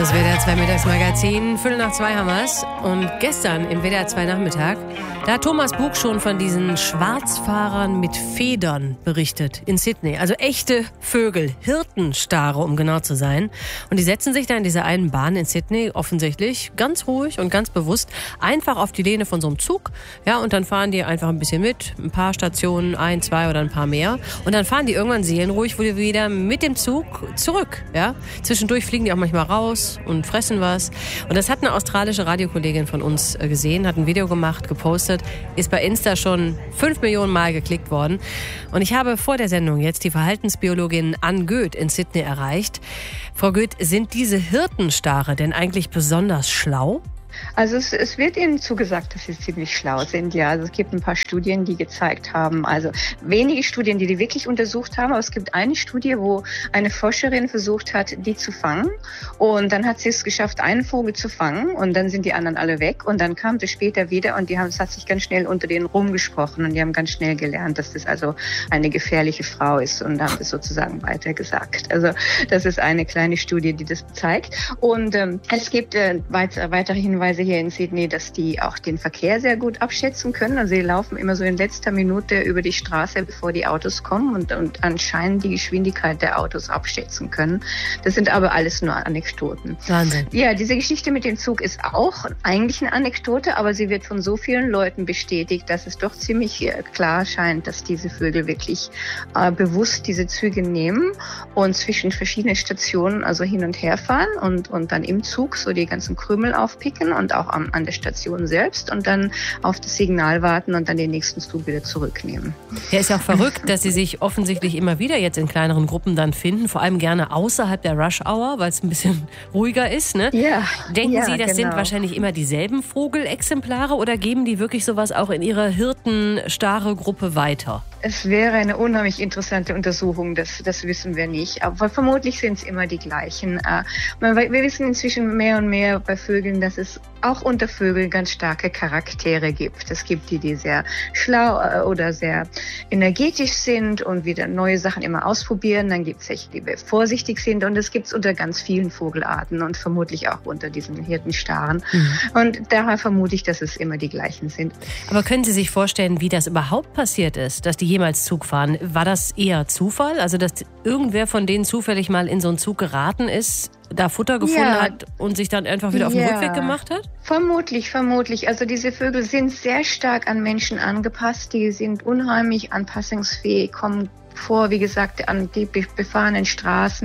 Das WDR 2 Mittagsmagazin, 1:15 haben wir es. Und gestern im WDR 2 Nachmittag, da hat Thomas Bug schon von diesen Schwarzfahrern mit Federn berichtet in Sydney. Also echte Vögel, Hirtenstare, um genau zu sein. Und die setzen sich da in dieser einen Bahn in Sydney offensichtlich ganz ruhig und ganz bewusst einfach auf die Lehne von so einem Zug. Ja, und dann fahren die einfach ein bisschen mit, ein paar Stationen, 1, 2 oder ein paar mehr. Und dann fahren die irgendwann seelenruhig wieder mit dem Zug zurück. Ja, zwischendurch fliegen die auch manchmal raus und fressen was. Und das hat eine australische Radiokollegin von uns gesehen, hat ein Video gemacht, gepostet, ist bei Insta schon 5 Millionen Mal geklickt worden. Und ich habe vor der Sendung jetzt die Verhaltensbiologin Ann Göth in Sydney erreicht. Frau Göth, sind diese Hirtenstare denn eigentlich besonders schlau? Also es wird ihnen zugesagt, dass sie ziemlich schlau sind, ja. Also es gibt ein paar Studien, die gezeigt haben, also wenige Studien, die wirklich untersucht haben, aber es gibt eine Studie, wo eine Forscherin versucht hat, die zu fangen. Und dann hat sie es geschafft, einen Vogel zu fangen und dann sind die anderen alle weg. Und dann kam das später wieder und es hat sich ganz schnell unter denen rumgesprochen und die haben ganz schnell gelernt, dass das also eine gefährliche Frau ist und haben das sozusagen weitergesagt. Also das ist eine kleine Studie, die das zeigt. Und es gibt weitere Hinweise hier in Sydney, dass die auch den Verkehr sehr gut abschätzen können. Also sie laufen immer so in letzter Minute über die Straße, bevor die Autos kommen und anscheinend die Geschwindigkeit der Autos abschätzen können. Das sind aber alles nur Anekdoten. Wahnsinn. Ja, diese Geschichte mit dem Zug ist auch eigentlich eine Anekdote, aber sie wird von so vielen Leuten bestätigt, dass es doch ziemlich klar scheint, dass diese Vögel wirklich bewusst diese Züge nehmen und zwischen verschiedenen Stationen also hin und her fahren und dann im Zug so die ganzen Krümel aufpicken und auch an der Station selbst und dann auf das Signal warten und dann den nächsten Zug wieder zurücknehmen. Ja, ist ja auch verrückt, dass sie sich offensichtlich immer wieder jetzt in kleineren Gruppen dann finden, vor allem gerne außerhalb der Rush-Hour, weil es ein bisschen ruhiger ist, ne? Ja. Denken Sie, das genau. sind wahrscheinlich immer dieselben Vogelexemplare oder geben die wirklich sowas auch in ihrer Hirtenstare-Gruppe weiter? Es wäre eine unheimlich interessante Untersuchung, das wissen wir nicht. Aber vermutlich sind es immer die gleichen. Wir wissen inzwischen mehr und mehr bei Vögeln, dass es auch unter Vögeln ganz starke Charaktere gibt. Es gibt die sehr schlau oder sehr energetisch sind und wieder neue Sachen immer ausprobieren. Dann gibt es welche, die vorsichtig sind. Und es gibt es unter ganz vielen Vogelarten und vermutlich auch unter diesen Hirtenstaren. Und daher vermute ich, dass es immer die gleichen sind. Aber können Sie sich vorstellen, wie das überhaupt passiert ist, dass die jemals Zug fahren? War das eher Zufall? Also, dass irgendwer von denen zufällig mal in so einen Zug geraten ist, da Futter gefunden hat und sich dann einfach wieder auf den Rückweg gemacht hat? Vermutlich. Also diese Vögel sind sehr stark an Menschen angepasst. Die sind unheimlich anpassungsfähig, kommen vor, wie gesagt, an die befahrenen Straßen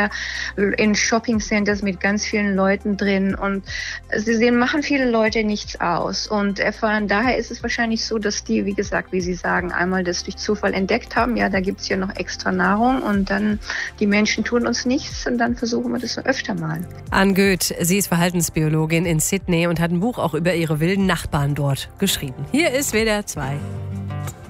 in Shoppingcenters mit ganz vielen Leuten drin und sie machen viele Leute nichts aus und erfahren, daher ist es wahrscheinlich so, dass die, wie gesagt, wie Sie sagen, einmal das durch Zufall entdeckt haben, ja, da gibt's ja noch extra Nahrung und dann die Menschen tun uns nichts und dann versuchen wir das so öfter mal. Ann Göth, sie ist Verhaltensbiologin in Sydney und hat ein Buch auch über ihre wilden Nachbarn dort geschrieben. Hier ist WDR 2.